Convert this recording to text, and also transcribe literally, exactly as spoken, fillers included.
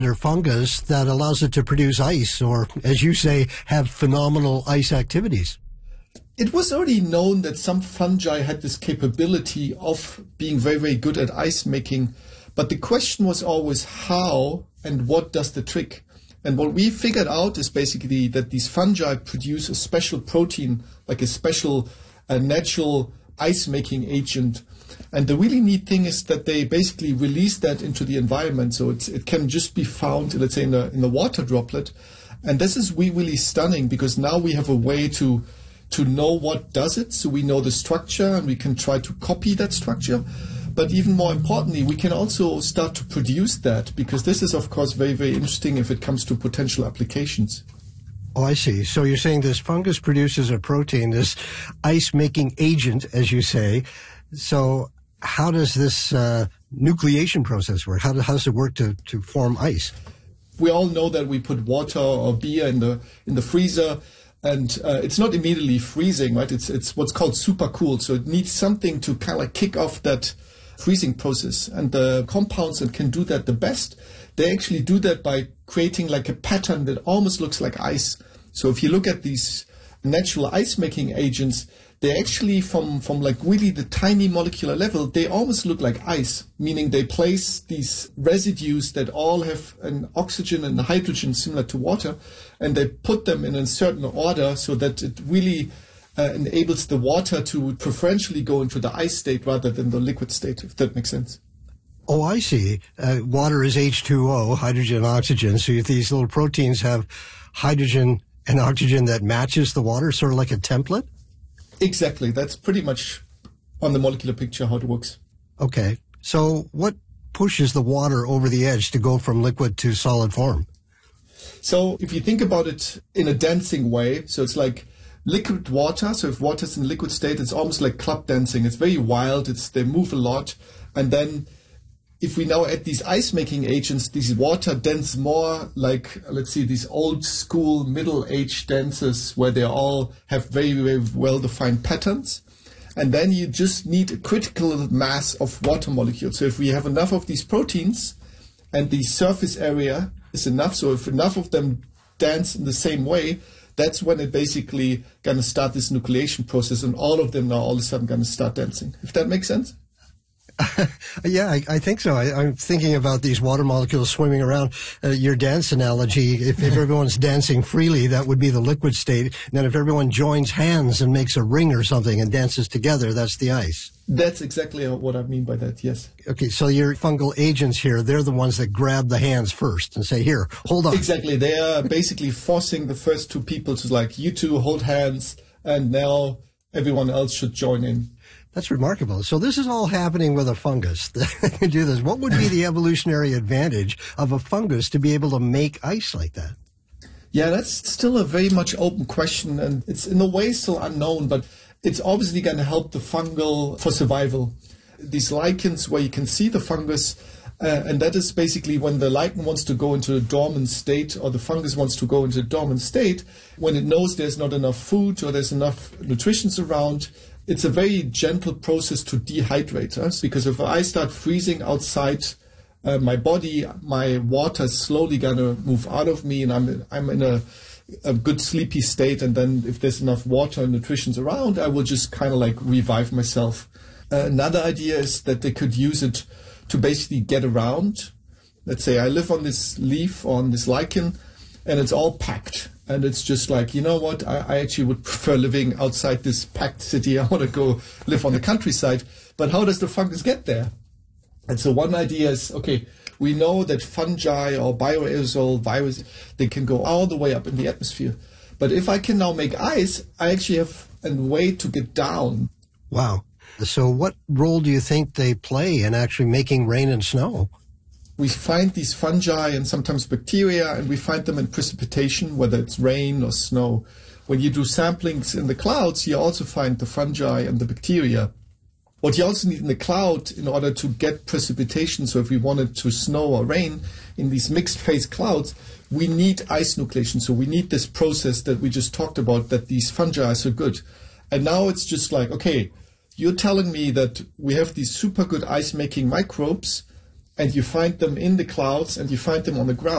or fungus that allows it to produce ice or, as you say, have phenomenal ice activities? It was already known that some fungi had this capability of being very, very good at ice making. But the question was always how and what does the trick? And what we figured out is basically that these fungi produce a special protein, like a special uh, natural ice-making agent. And the really neat thing is that they basically release that into the environment. So it's, it can just be found, let's say, in the, in the water droplet. And this is really, really stunning because now we have a way to, to know what does it. So we know the structure and we can try to copy that structure. But even more importantly, we can also start to produce that because this is, of course, very, very interesting if it comes to potential applications. Oh, I see. So you're saying this fungus produces a protein, this ice-making agent, as you say. So how does this uh, nucleation process work? How, do, how does it work to, to form ice? We all know that we put water or beer in the in the freezer, and uh, it's not immediately freezing, right? It's it's what's called super cool. So it needs something to kind of like kick off that freezing process. And the compounds that can do that the best, they actually do that by creating like a pattern that almost looks like ice. So if you look at these natural ice-making agents, they actually, from, from like really the tiny molecular level, they almost look like ice, meaning they place these residues that all have an oxygen and hydrogen similar to water, and they put them in a certain order so that it really uh, enables the water to preferentially go into the ice state rather than the liquid state, if that makes sense. Oh, I see. Uh, water is H two O, hydrogen and oxygen, so these little proteins have hydrogen and oxygen that matches the water, sort of like a template? Exactly. That's pretty much on the molecular picture how it works. Okay. So what pushes the water over the edge to go from liquid to solid form? So if you think about it in a dancing way, so it's like liquid water. So if water's in liquid state, it's almost like club dancing. It's very wild. It's they move a lot. And then if we now add these ice-making agents, these water dance more like, let's see, these old-school middle-age dances where they all have very, very well-defined patterns. And then you just need a critical mass of water molecules. So if we have enough of these proteins and the surface area is enough, so if enough of them dance in the same way, that's when it basically going to start this nucleation process, and all of them now all of a sudden going to start dancing. If that makes sense? Yeah, I, I think so. I, I'm thinking about these water molecules swimming around. Uh, your dance analogy, if, if everyone's dancing freely, that would be the liquid state. And then if everyone joins hands and makes a ring or something and dances together, that's the ice. That's exactly what I mean by that, yes. Okay, so your fungal agents here, they're the ones that grab the hands first and say, here, hold on. Exactly. They are basically forcing the first two people to, like, you two hold hands, and now everyone else should join in. That's remarkable. So this is all happening with a fungus that can do this. What would be the evolutionary advantage of a fungus to be able to make ice like that? Yeah, that's still a very much open question, and it's in a way still unknown, but it's obviously going to help the fungal for survival. These lichens where you can see the fungus, uh, and that is basically when the lichen wants to go into a dormant state, or the fungus wants to go into a dormant state, when it knows there's not enough food or there's enough nutrition around. It's a very gentle process to dehydrate us, because if I start freezing outside uh, my body, my water is slowly going to move out of me, and I'm I'm in a, a good sleepy state. And then if there's enough water and nutrition around, I will just kind of like revive myself. Uh, another idea is that they could use it to basically get around. Let's say I live on this leaf, on this lichen, and it's all packed. And it's just like, you know what, I, I actually would prefer living outside this packed city. I want to go live on the countryside. But how does the fungus get there? And so one idea is, okay, we know that fungi or bioaerosol virus, they can go all the way up in the atmosphere. But if I can now make ice, I actually have a way to get down. Wow. So what role do you think they play in actually making rain and snow? We find these fungi and sometimes bacteria, and we find them in precipitation, whether it's rain or snow. When you do samplings in the clouds, you also find the fungi and the bacteria. What you also need in the cloud in order to get precipitation, so if we wanted to snow or rain in these mixed phase clouds, we need ice nucleation. So we need this process that we just talked about, that these fungi are so good. And now it's just like, okay, you're telling me that we have these super good ice-making microbes, and you find them in the clouds and you find them on the ground.